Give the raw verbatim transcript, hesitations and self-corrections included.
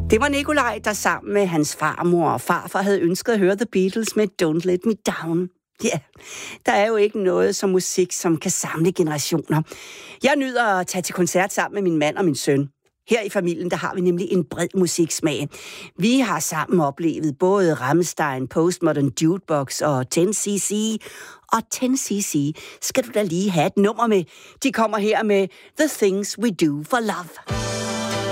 Det var Nikolaj, der sammen med hans farmor og farfar havde ønsket at høre The Beatles med Don't Let Me Down. Ja, yeah. Der er jo ikke noget som musik, som kan samle generationer. Jeg nyder at tage til koncert sammen med min mand og min søn. Her i familien, der har vi nemlig en bred musiksmag. Vi har sammen oplevet både Rammstein, Postmodern Jukebox og ten C C. Og ten C C skal du da lige have et nummer med. De kommer her med The Things We Do for Love.